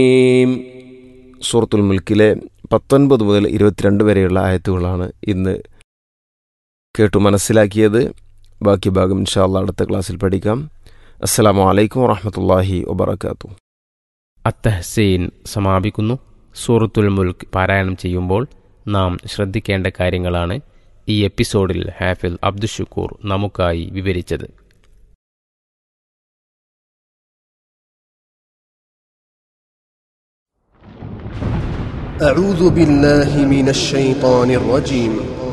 സൂറത്തുൽ മുൽക്കിലെ 19 മുതൽ 22 വരെയുള്ള ആയത്തുകളാണ് ഇന്ന് കേട്ടു മനസ്സിലാക്കിയത്. ബാക്കി ഭാഗം ഇൻഷാ അല്ലാഹ് അടുത്ത ക്ലാസ്സിൽ പഠിക്കാം. അസ്സലാമു അലൈക്കും വറഹ്മത്തുള്ളാഹി വബറകാതുഹു. അത്തഹ്സീൻ സമാപിക്കുന്നു. സൂറത്തുൽ മുൽക്ക് പാരായണം ചെയ്യുമ്പോൾ നാം ശ്രദ്ധിക്കേണ്ട കാര്യങ്ങളാണ് ഈ എപ്പിസോഡിൽ ഹാഫിൽ അബ്ദുഷുക്കൂർ നമുക്കായി വിവരിച്ചത്. أعوذ بالله من الشيطان الرجيم